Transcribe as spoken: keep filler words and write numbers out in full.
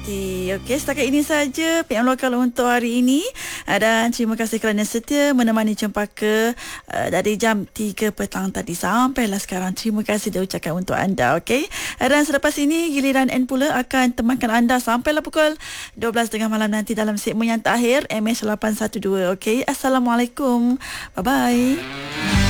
Okey, setakat ini saja P M Lokal untuk hari ini. Dan terima kasih kerana setia menemani Cempaka uh, dari jam tiga petang tadi sampailah sekarang. Terima kasih diucapkan untuk anda. Okey. Dan selepas ini giliran N pula akan temankan anda sampailah pukul dua belas tiga puluh malam nanti dalam segmen yang terakhir M H lapan satu dua. Okey. Assalamualaikum. Bye bye.